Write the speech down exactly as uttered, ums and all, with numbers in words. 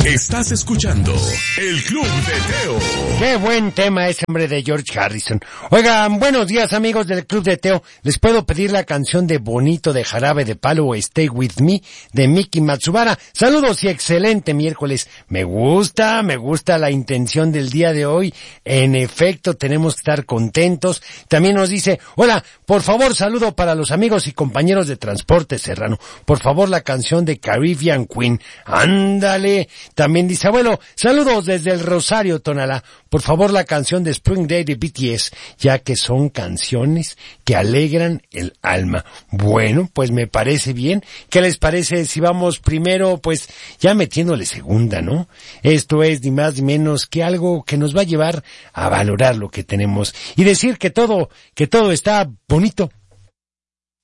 Estás escuchando El Club de Teo. Qué buen tema ese, hombre, de George Harrison. Oigan, buenos días, amigos del Club de Teo. Les puedo pedir la canción de Bonito de Jarabe de Palo, Stay With Me, de Miki Matsubara. Saludos y excelente miércoles. Me gusta, me gusta la intención del día de hoy. En efecto, tenemos que estar contentos. También nos dice, hola, por favor, saludo para los amigos y compañeros de Transporte Serrano. Por favor, la canción de Caribbean Queen. Ándale. También dice, abuelo, saludos desde el Rosario, Tonalá. Por favor, la canción de Spring Day de B T S, ya que son canciones que alegran el alma. Bueno, pues me parece bien. ¿Qué les parece si vamos primero, pues, ya metiéndole segunda, ¿no? Esto es ni más ni menos que algo que nos va a llevar a valorar lo que tenemos y decir que todo, que todo está bonito.